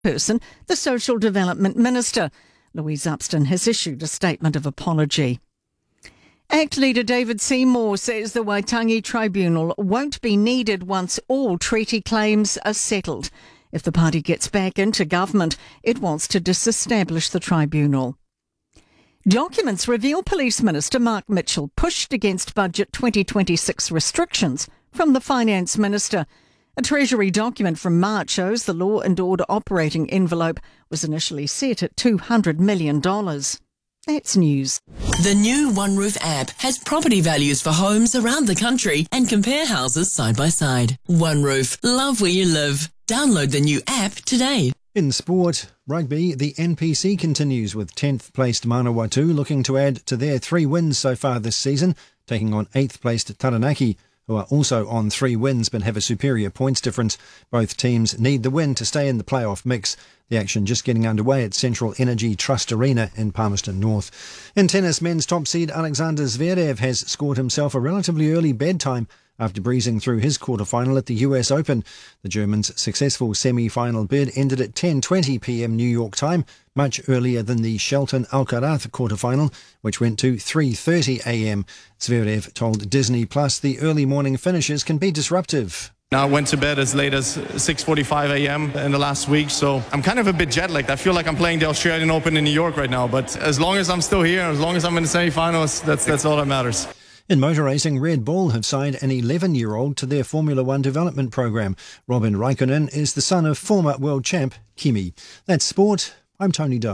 person, the Social Development Minister. Louise Upston has issued a statement of apology. ACT leader David Seymour says the Waitangi Tribunal won't be needed once all treaty claims are settled. If the party gets back into government, it wants to disestablish the tribunal. Documents reveal Police Minister Mark Mitchell pushed against Budget 2026 restrictions from the Finance Minister. A Treasury document from March shows the law and order operating envelope was initially set at $200 million. That's news. The new OneRoof app has property values for homes around the country and compare houses side by side. OneRoof, love where you live. Download the new app today. In sport, rugby, the NPC continues with 10th placed Manawatu looking to add to their 3 wins so far this season, taking on 8th placed Taranaki, who are also on 3 wins but have a superior points difference. Both teams need the win to stay in the playoff mix. The action just getting underway at Central Energy Trust Arena in Palmerston North. In tennis, men's top seed Alexander Zverev has scored himself a relatively early bedtime after breezing through his quarter-final at the US Open. The German's successful semi-final bid ended at 10:20 p.m. New York time, much earlier than the Shelton Alcaraz quarter-final, which went to 3:30 a.m. Zverev told Disney Plus the early morning finishes can be disruptive. I went to bed as late as 6:45 a.m. in the last week, so I'm kind of a bit jet-lagged. I feel like I'm playing the Australian Open in New York right now, but as long as I'm still here, as long as I'm in the semi-finals, that's all that matters. In motor racing, Red Bull have signed an 11-year-old to their Formula One development program. Robin Raikkonen is the son of former world champ Kimi. That's sport. I'm Tony Doe.